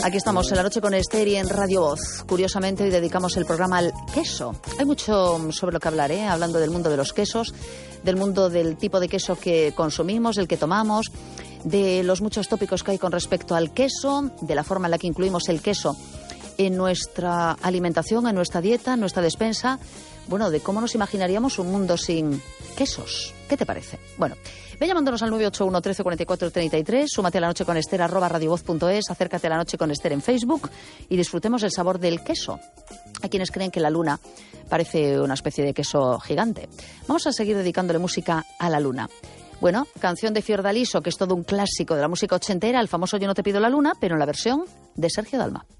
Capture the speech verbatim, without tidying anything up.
Aquí estamos en La Noche con Esther y en Radio Voz. Curiosamente, hoy dedicamos el programa al queso. Hay mucho sobre lo que hablar, ¿eh? Hablando del mundo de los quesos, del mundo del tipo de queso que consumimos, del que tomamos, de los muchos tópicos que hay con respecto al queso, de la forma en la que incluimos el queso en nuestra alimentación, en nuestra dieta, en nuestra despensa. Bueno, de cómo nos imaginaríamos un mundo sin quesos. ¿Qué te parece? Bueno, ve llamándonos al nueve ocho uno, trece, cuarenta y cuatro, treinta y tres, súmate a La Noche con Esther, arroba radiovoz punto es, acércate a La Noche con Esther en Facebook y disfrutemos el sabor del queso. Hay quienes creen que la luna parece una especie de queso gigante. Vamos a seguir dedicándole música a la luna. Bueno, canción de Fiordaliso, que es todo un clásico de la música ochentera, el famoso Yo no te pido la luna, pero en la versión de Sergio Dalma.